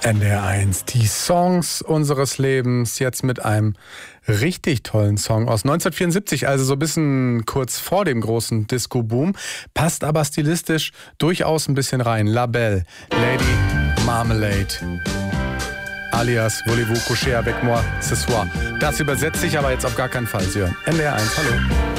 NDR1, die Songs unseres Lebens, jetzt mit einem richtig tollen Song aus 1974, also so ein bisschen kurz vor dem großen Disco-Boom, passt aber stilistisch durchaus ein bisschen rein. La Belle, Lady Marmalade, alias Voulez-vous coucher avec moi ce soir. Das übersetze ich aber jetzt auf gar keinen Fall. Sie hören NDR1, hallo.